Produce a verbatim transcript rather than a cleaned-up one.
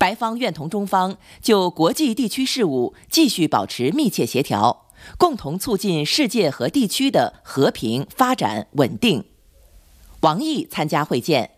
白方愿同中方就国际地区事务继续保持密切协调，共同促进世界和地区的和平、发展、稳定。王毅参加会见。